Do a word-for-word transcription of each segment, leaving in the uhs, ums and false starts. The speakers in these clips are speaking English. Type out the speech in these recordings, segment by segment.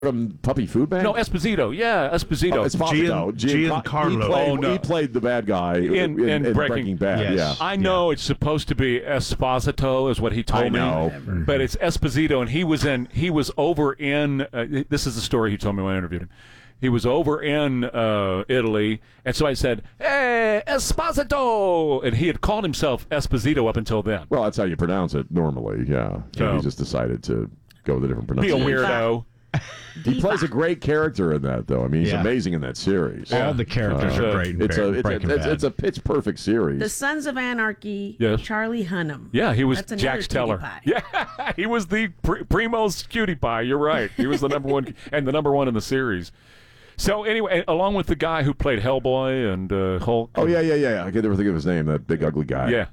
from Puppy Food Bank? No, Esposito. Yeah, Esposito. Oh, Esposito. Gian, Giancarlo. He played, oh, no. he played the bad guy in, In- in, in in Breaking- Breaking, Bad. Yes. Yeah. I know it's supposed to be Esposito, is what he told I know. me, but it's Esposito, and he was in. He was over in. Uh, this is the story he told me when I interviewed him. He was over in uh, Italy, and so I said, "Hey, Esposito," and he had called himself Esposito up until then. Well, that's how you pronounce it normally, yeah. So So- he just decided to go with a different Be a pronunciation. weirdo. He plays a great character in that, though. I mean, he's Yeah. amazing in that series. All the characters Uh, are great in It's a, it's, Breaking a, it's, Bad. it's a pitch perfect series. The Sons of Anarchy, Yes. Charlie Hunnam. Yeah, he was That's another Jax cutie Teller. pie. Yeah, he was the pr- primo's cutie pie. You're right. He was the number one and the number one in the series. So anyway, along with the guy who played Hellboy and uh, Hulk. Oh, yeah, yeah, yeah. I can never think of his name, that big ugly guy. Yeah,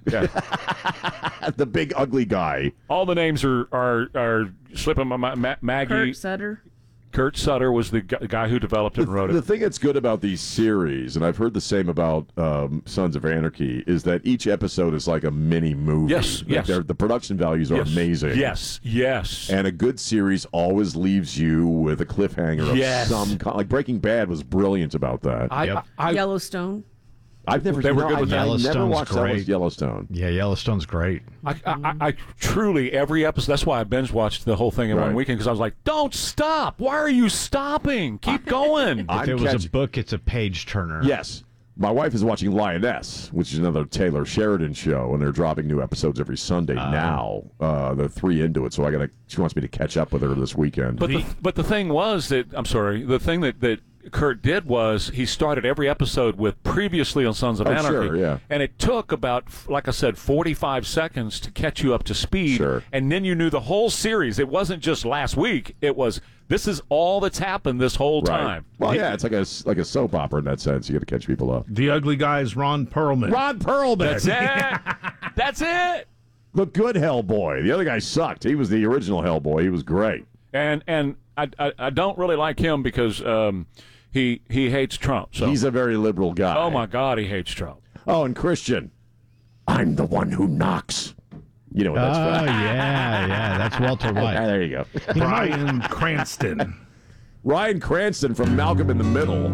yeah. The big ugly guy. All the names are are, are slipping my mind. Ma- Maggie. Kurt Sutter. Kurt Sutter was the gu- guy who developed it and wrote The it. thing that's good about these series, and I've heard the same about um, Sons of Anarchy, is that each episode is like a mini movie. Yes, Like yes. they're- The production values are Yes. amazing. Yes, yes. And a good series always leaves you with a cliffhanger of Yes. some kind. Like Breaking Bad was brilliant about that. I, Yep. I, I, Yellowstone. I've never They were no, good with I, that. I never Yellowstone's watched great. Yellowstone. yeah, Yellowstone's great. I, I, I truly every episode. That's why I binge watched the whole thing in one Right. weekend because I was like, "Don't stop! Why are you stopping? Keep going!" I'm If it was catch- a book, it's a page turner. Yes. My wife is watching Lioness, which is another Taylor Sheridan show, and they're dropping new episodes every Sunday now. Uh, they're three into it, so I gotta. She wants me to catch up with her this weekend. But the, but the thing was that I'm sorry. The thing that, that Kurt did was he started every episode with previously on Sons of Oh, Anarchy, sure, yeah. and it took about, like I said, forty-five seconds to catch you up to speed, Sure. and then you knew the whole series. It wasn't just last week. It was this is all that's happened this whole right. time. Well, yeah, it's like a like a soap opera in that sense. You got to catch people up. The ugly guy is Ron Perlman. Ron Perlman. That's it. That's it. The good Hellboy. The other guy sucked. He was the original Hellboy. He was great. And and I, I, I don't really like him because um, he he hates Trump. So He's a very liberal guy. oh my God, he hates Trump. Oh, and Christian. I'm the one who knocks. You know what that's Oh, from. yeah, yeah. That's Walter Ah, White. there you go. Bryan Cranston. Ryan Cranston from Malcolm in the Middle.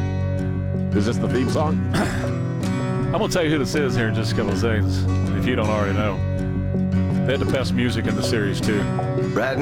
Is this the theme song? I'm going to tell you who this is here in just a couple of seconds, if you don't already know. They had the best music in the series, too. Right